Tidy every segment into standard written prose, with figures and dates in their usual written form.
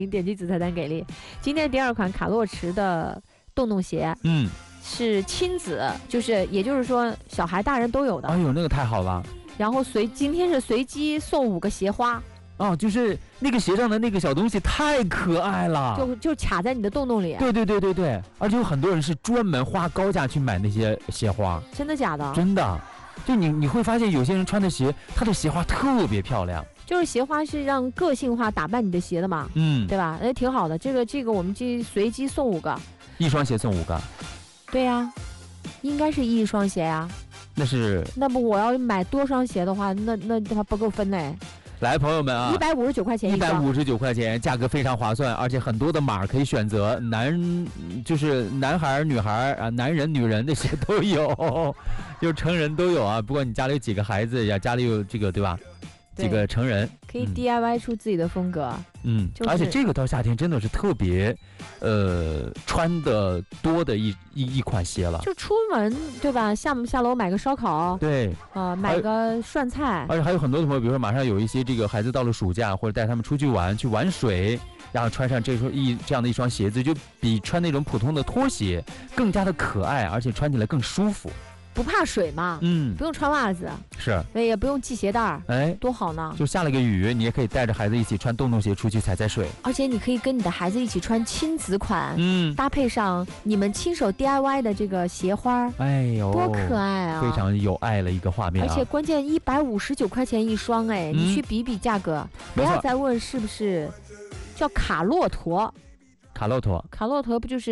你点击紫菜单给力。今天第二款卡洛驰的洞洞鞋，是亲子，也就是说小孩大人都有的。 哎呦，那个太好了。 然后今天是随机送5个鞋花。 哦，就是那个鞋上的那个小东西太可爱了， 就卡在你的洞洞里。 对，而且有很多人是专门花高价去买那些鞋花。 真的假的？ 真的，就你会发现有些人穿的鞋，他的鞋花特别漂亮。 就是鞋花是让个性化打扮你的鞋的嘛，对吧？挺好的。这个我们随机送5个， 一双鞋送5个。 对呀，应该是一双鞋呀。那不我要买多双鞋的话，那它不够分嘞。 来，朋友们啊 ，159块钱一双 ，159块钱，价格非常划算，而且很多的码可以选择，就是男孩、女孩啊，男人、女人那些都有，就成人都有啊。不管你家里有几个孩子呀，家里有这个对吧？几个成人可以 DIY 出自己的风格。 而且这个到夏天真的是特别，穿的多的一款鞋了。 就出门对吧？下楼买个烧烤， 对， 买个涮菜。 而且还有很多的朋友，比如说马上有一些这个孩子到了暑假，或者带他们出去玩水，然后穿上这样的一双鞋子，就比穿那种普通的拖鞋更加的可爱，而且穿起来更舒服。 不怕水嘛，不用穿袜子， 是， 也不用系鞋带，多好呢！ 就下了个雨，你也可以带着孩子一起穿洞洞鞋出去踩水， 而且你可以跟你的孩子一起穿亲子款，搭配上你们亲手 DIY 的这个鞋花， 哎呦， 多可爱啊！ 非常有爱的一个画面， 而且关键159块钱一双，你去比价格，不要再问是不是叫卡洛驼。卡洛驼不就是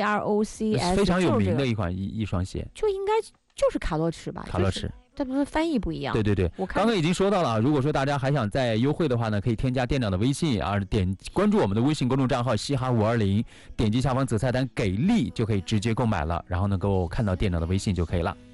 CROCS， 非常有名的一双鞋， 就应该就是卡洛驰吧？ 卡洛驰， 这不是翻译不一样？ 对，我刚刚已经说到了。如果说大家还想再优惠的话呢，可以添加店长的微信关注我们的微信公众账号嘻哈520，点击下方紫菜单给力就可以直接购买了，然后能够看到店长的微信就可以了。